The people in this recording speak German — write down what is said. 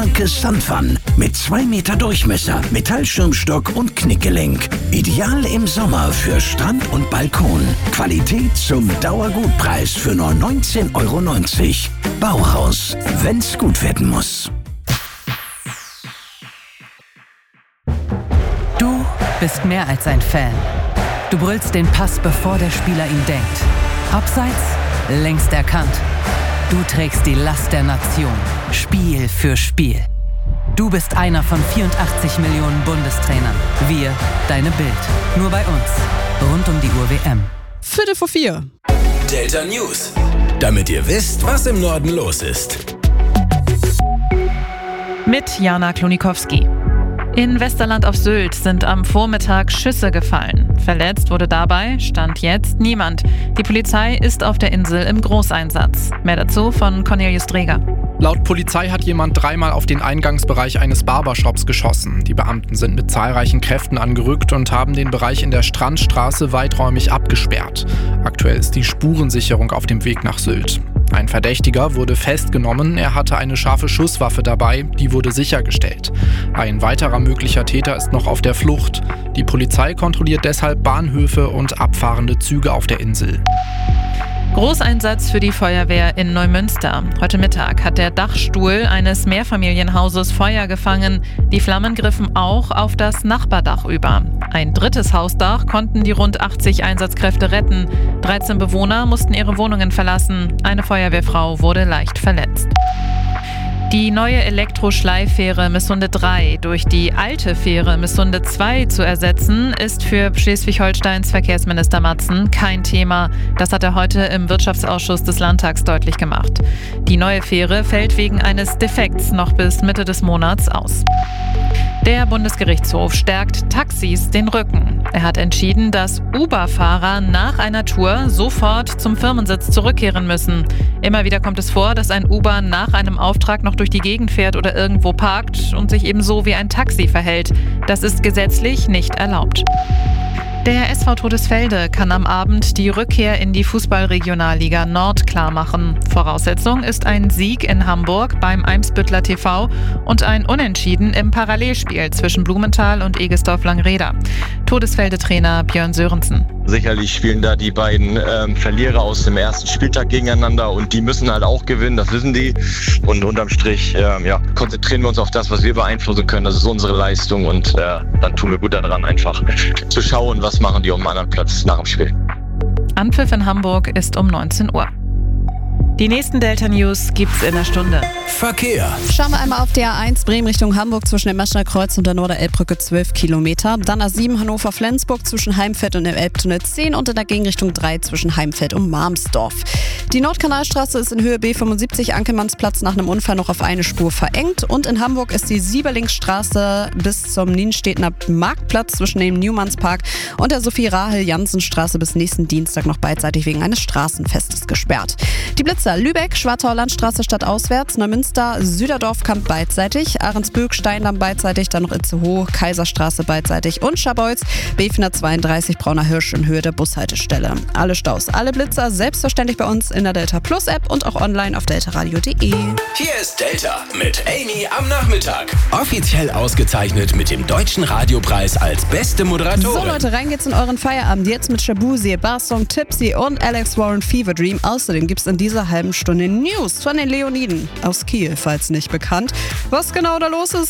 starkes Sunfun mit 2 Meter Durchmesser, Metallschirmstock und Knickgelenk. Ideal im Sommer für Strand und Balkon. Qualität zum Dauergutpreis für nur 19,90 €. Bauhaus, wenn's gut werden muss. Du bist mehr als ein Fan. Du brüllst den Pass, bevor der Spieler ihn denkt. Abseits, längst erkannt. Du trägst die Last der Nation, Spiel für Spiel. Du bist einer von 84 Millionen Bundestrainern. Wir, deine Bild. Nur bei uns. Rund um die Uhr WM. 3:45. Delta News. Damit ihr wisst, was im Norden los ist. Mit Jana Klonikowski. In Westerland auf Sylt sind am Vormittag Schüsse gefallen. Verletzt wurde dabei, Stand jetzt, niemand. Die Polizei ist auf der Insel im Großeinsatz. Mehr dazu von Cornelius Dreger. Laut Polizei hat jemand 3-mal auf den Eingangsbereich eines Barbershops geschossen. Die Beamten sind mit zahlreichen Kräften angerückt und haben den Bereich in der Strandstraße weiträumig abgesperrt. Aktuell ist die Spurensicherung auf dem Weg nach Sylt. Ein Verdächtiger wurde festgenommen, er hatte eine scharfe Schusswaffe dabei, die wurde sichergestellt. Ein weiterer möglicher Täter ist noch auf der Flucht. Die Polizei kontrolliert deshalb Bahnhöfe und abfahrende Züge auf der Insel. Großeinsatz für die Feuerwehr in Neumünster. Heute Mittag hat der Dachstuhl eines Mehrfamilienhauses Feuer gefangen. Die Flammen griffen auch auf das Nachbardach über. Ein drittes Hausdach konnten die rund 80 Einsatzkräfte retten. 13 Bewohner mussten ihre Wohnungen verlassen. Eine Feuerwehrfrau wurde leicht verletzt. Die neue Elektroschleiffähre Missunde 3 durch die alte Fähre Missunde 2 zu ersetzen, ist für Schleswig-Holsteins Verkehrsminister Matzen kein Thema. Das hat er heute im Wirtschaftsausschuss des Landtags deutlich gemacht. Die neue Fähre fällt wegen eines Defekts noch bis Mitte des Monats aus. Der Bundesgerichtshof stärkt Taxis den Rücken. Er hat entschieden, dass Uber-Fahrer nach einer Tour sofort zum Firmensitz zurückkehren müssen. Immer wieder kommt es vor, dass ein Uber nach einem Auftrag noch durch die Gegend fährt oder irgendwo parkt und sich ebenso wie ein Taxi verhält. Das ist gesetzlich nicht erlaubt. Der SV Todesfelde kann am Abend die Rückkehr in die Fußball-Regionalliga Nord klarmachen. Voraussetzung ist ein Sieg in Hamburg beim Eimsbüttler TV und ein Unentschieden im Parallelspiel zwischen Blumenthal und Egestorf-Langreda. Todesfelde-Trainer Björn Sörensen. Sicherlich spielen da die beiden Verlierer aus dem ersten Spieltag gegeneinander und die müssen halt auch gewinnen, das wissen die. Und unterm Strich konzentrieren wir uns auf das, was wir beeinflussen können. Das ist unsere Leistung und dann tun wir gut daran, einfach zu schauen, was machen die auf dem anderen Platz nach dem Spiel. Anpfiff in Hamburg ist um 19 Uhr. Die nächsten Delta News gibt's in einer Stunde. Verkehr. Schauen wir einmal auf der A1 Bremen Richtung Hamburg zwischen dem Meschner Kreuz und der Norderelbbrücke 12 Kilometer. Dann A7 Hannover-Flensburg zwischen Heimfeld und dem Elbtunnel 10 und in der Gegenrichtung 3 zwischen Heimfeld und Marmsdorf. Die Nordkanalstraße ist in Höhe B75 Ankelmannsplatz nach einem Unfall noch auf eine Spur verengt. Und in Hamburg ist die Sieberlingsstraße bis zum Nienstedter Marktplatz zwischen dem Newmannspark und der Sophie-Rahel-Jansen-Straße bis nächsten Dienstag noch beidseitig wegen eines Straßenfestes gesperrt. Die Blitzer Lübeck, Schwartauer Landstraße stadtauswärts, Neumünster, Süderdorfkamp beidseitig, Ahrensböck, Steindamm beidseitig, dann noch Itzehoe, Kaiserstraße beidseitig und Scharbeutz, B432 Brauner Hirsch in Höhe der Bushaltestelle. Alle Staus, alle Blitzer selbstverständlich bei uns in der Delta Plus App und auch online auf deltaradio.de. Hier ist Delta mit Amy am Nachmittag. Offiziell ausgezeichnet mit dem Deutschen Radiopreis als beste Moderatorin. So Leute, rein geht's in euren Feierabend. Jetzt mit Shabuzi, Barsong, Tipsy und Alex Warren Fever Dream. Außerdem gibt's in dieser halben Stunde News von den Leoniden aus Kiel, falls nicht bekannt. Was genau da los ist,